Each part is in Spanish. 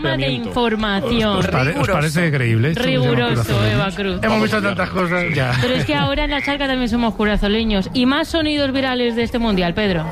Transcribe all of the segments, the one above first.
programa de información. ¿Os parece creíble? Riguroso, Eva Cruz. Hemos visto tantas cosas ya. Pero es que ahora en la charca también somos curazoleños. Y más sonidos virales de este mundial, Pedro.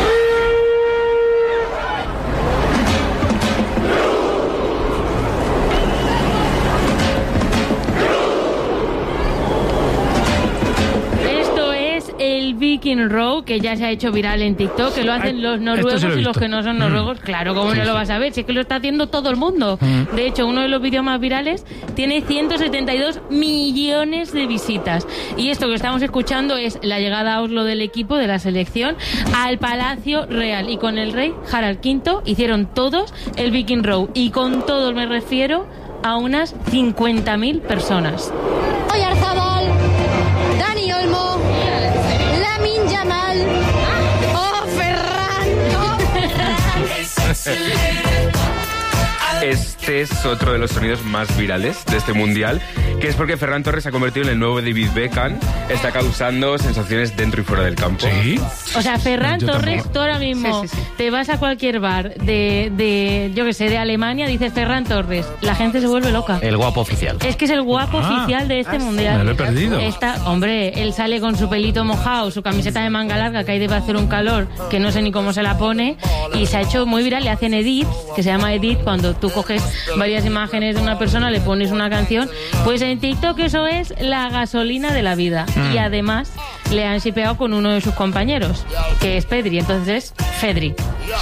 El Viking Row, que ya se ha hecho viral en TikTok, que lo hacen los noruegos y los que no son noruegos. Claro, ¿cómo no lo vas a ver? Si es que lo está haciendo todo el mundo. De hecho, uno de los vídeos más virales tiene 172 millones de visitas. Y esto que estamos escuchando es la llegada a Oslo del equipo de la selección al Palacio Real. Y con el rey Harald V hicieron todos el Viking Row. Y con todos me refiero a unas 50.000 personas. Oyarzabal, Dani Olmo, Lamine Yamal, ¡oh, Ferran! ¡Oh, Ferran! Este es otro de los sonidos más virales de este mundial, que es porque Ferran Torres se ha convertido en el nuevo David Beckham. Está causando sensaciones dentro y fuera del campo. ¿Sí? O sea, Ferran Torres, tú ahora mismo te vas a cualquier bar yo que sé, de Alemania, dices Ferran Torres, la gente se vuelve loca. El guapo oficial. Es que es el guapo oficial de este mundial. Me lo he perdido. Hombre, él sale con su pelito mojado, su camiseta de manga larga, que ahí debe hacer un calor que no sé ni cómo se la pone, y se ha hecho muy viral. Le hacen edit, que se llama edit, cuando tú coges varias imágenes de una persona, le pones una canción. Pues en TikTok eso es la gasolina de la vida. Y además le han shipeado con uno de sus compañeros, que es Pedri, entonces es Fedri.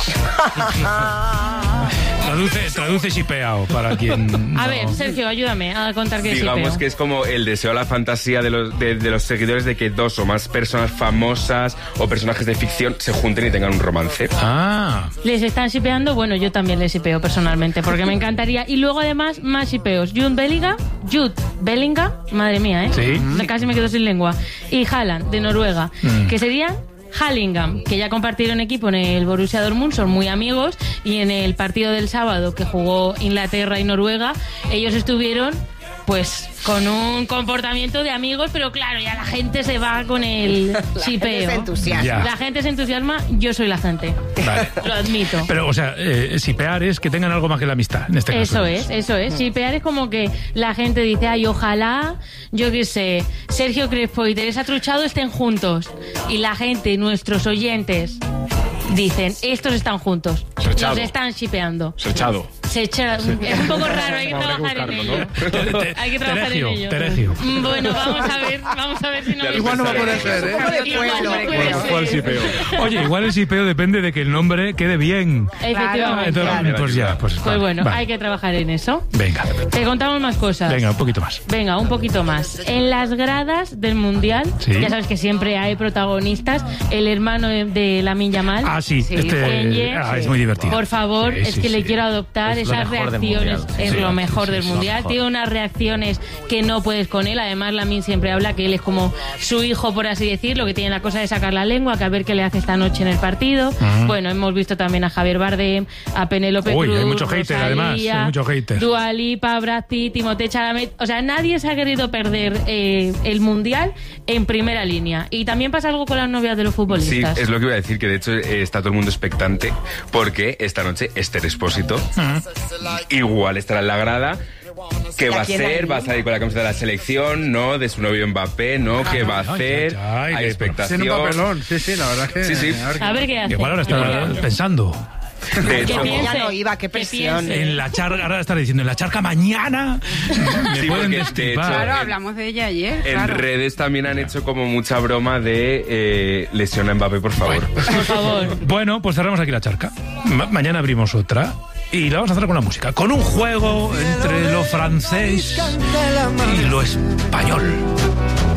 Traduce shipeao para quien... A ver, Sergio, ayúdame a contar qué es shipeo. Digamos que es como el deseo, la fantasía de los seguidores de que dos o más personas famosas o personajes de ficción se junten y tengan un romance. Les están shipeando, bueno, yo también les shipeo personalmente, porque me encantaría. Y luego además más shipeos. Jude Bellingham, madre mía, ¿eh? Sí. Casi me quedo sin lengua. Y Haaland, de Noruega, que serían Hallingham, que ya compartieron equipo en el Borussia Dortmund, son muy amigos, y en el partido del sábado que jugó Inglaterra y Noruega, ellos estuvieron pues con un comportamiento de amigos, pero claro, ya la gente se va con el shipeo. La gente se entusiasma, yo soy la gente. Vale. Lo admito. Pero, o sea, shipear es que tengan algo más que la amistad, en este caso. Eso es. Shipear es como que la gente dice, ay, ojalá, yo qué sé, Sergio Crespo y Teresa Truchado estén juntos. Y la gente, nuestros oyentes, dicen, estos están juntos. Serchado. Los están shipeando. Serchado. Es un poco raro, hay que trabajar en ello. Hay que trabajar en ello. Teregio. Bueno, vamos a ver si no... Igual no va a poder ser, ¿eh? ¿Cuál shipeo? Oye, igual el shipeo depende de que el nombre quede bien. Efectivamente. Entonces, Pues bueno, hay que trabajar en eso. Venga. Te contamos más cosas. Venga, un poquito más. Venga, un poquito más. En las gradas del Mundial, ya sabes que siempre hay protagonistas. El hermano de Lamine Yamal. Sí. Es muy divertido. Por favor, le quiero adoptar esas reacciones. Es lo mejor del Mundial. Tiene unas reacciones que no puedes con él. Además, Lamine siempre habla que él es como su hijo, por así decirlo, que tiene la cosa de sacar la lengua, que a ver qué le hace esta noche en el partido. Bueno, hemos visto también a Javier Bardem, a Penélope Cruz, hay mucho hater, además. Hay mucho hater. Dua Lipa, Brad Pitt, Timothée Chalamet. O sea, nadie se ha querido perder el Mundial en primera línea. Y también pasa algo con las novias de los futbolistas. Sí, es lo que iba a decir, que de hecho está todo el mundo expectante, porque esta noche Esther Expósito igual estará en la grada. ¿Qué va a hacer? ¿Va a salir con la camiseta de la selección? ¿No? ¿De su novio Mbappé? ¿No? ¿Qué va a hacer? Hay expectación. Un papelón. Sí, la verdad que... Sí. A ver qué hace. Igual ahora está pensando. De hecho, ya no iba, qué presión. En la charca, ahora estará diciendo, en la charca mañana me pueden destripar. Claro, hablamos de ella ayer. En redes también han hecho como mucha broma de lesiona a Mbappé, por favor. Por favor. Bueno, pues cerramos aquí la charca. Mañana abrimos otra y la vamos a hacer con la música, con un juego entre lo francés y lo español.